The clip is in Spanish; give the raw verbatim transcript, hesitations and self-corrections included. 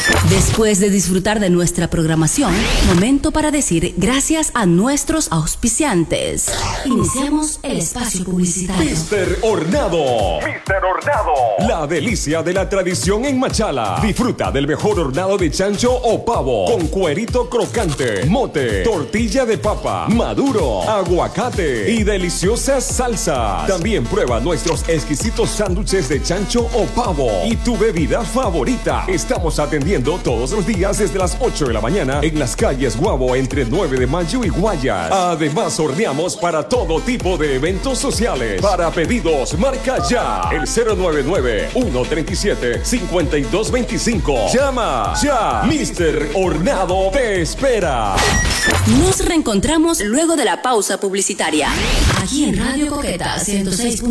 Después de disfrutar de nuestra programación, momento para decir gracias a nuestros auspiciantes. Iniciamos el espacio publicitario. Mister Hornado. Mister Hornado. La delicia de la tradición en Machala. Disfruta del mejor hornado de chancho o pavo con cuerito crocante, mote, tortilla de papa, maduro, aguacate y deliciosas salsas. También prueba nuestros exquisitos sándwiches de chancho o pavo y tu bebida favorita. Estamos atendiendo todos los días desde las ocho de la mañana en las calles Guabo entre nueve de mayo y Guayas. Además horneamos para todo tipo de eventos sociales. Para pedidos, marca ya el cero nueve nueve, uno tres siete, cinco dos dos cinco. Llama ya. Mister Hornado te espera. Nos reencontramos luego de la pausa publicitaria. Aquí en Radio Coqueta ciento seis.